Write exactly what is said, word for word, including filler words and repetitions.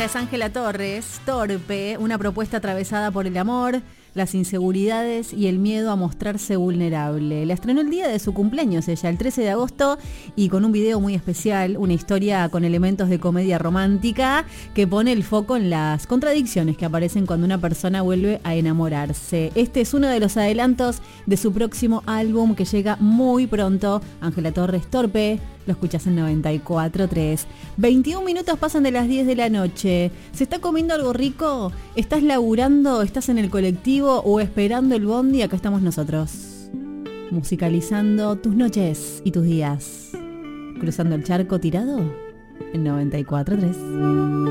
Ella es Ángela Torres, Torpe, una propuesta atravesada por el amor, las inseguridades y el miedo a mostrarse vulnerable. La estrenó el día de su cumpleaños ella, el trece de agosto, y con un video muy especial, una historia con elementos de comedia romántica que pone el foco en las contradicciones que aparecen cuando una persona vuelve a enamorarse. Este es uno de los adelantos de su próximo álbum que llega muy pronto. Ángela Torres, Torpe, lo escuchas en noventa y cuatro tres. veintiún minutos pasan de las diez de la noche. ¿Se está comiendo algo rico? ¿Estás laburando? ¿Estás en el colectivo o esperando el bondi? Acá estamos nosotros, musicalizando tus noches y tus días. Cruzando el charco tirado en noventa y cuatro tres.